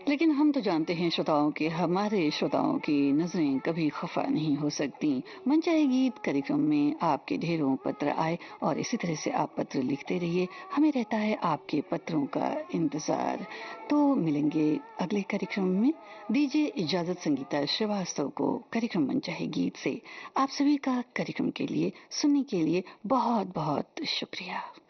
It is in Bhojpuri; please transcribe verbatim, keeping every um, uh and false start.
लेकिन हम तो जानते हैं श्रोताओं के हमारे श्रोताओं की नज़रें कभी खफा नहीं हो सकती। मन चाहे गीत कार्यक्रम में आपके ढेरों पत्र आए और इसी तरह से आप पत्र लिखते रहिए। हमें रहता है आपके पत्रों का इंतजार। तो मिलेंगे अगले कार्यक्रम में। दीजिए इजाजत संगीता श्रीवास्तव को कार्यक्रम मन चाहे गीत से। आप सभी का कार्यक्रम के लिए सुनने के लिए बहुत बहुत शुक्रिया।